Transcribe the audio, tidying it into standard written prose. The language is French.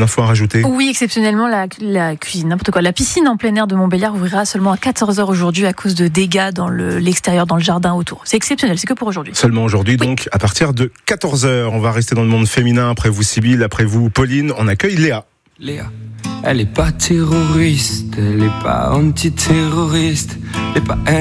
une info à rajouter? Oui, exceptionnellement, la cuisine, n'importe quoi. La piscine en plein air de Montbéliard ouvrira seulement à 14h aujourd'hui à cause de dégâts dans l'extérieur, dans le jardin autour. C'est exceptionnel, c'est que pour aujourd'hui. Seulement aujourd'hui, donc, à partir de 14h. On va rester dans le monde féminin. Après vous, Sybille, après vous, Pauline. On accueille Léa. Léa, elle est pas terroriste, elle est pas antiterroriste, elle est pas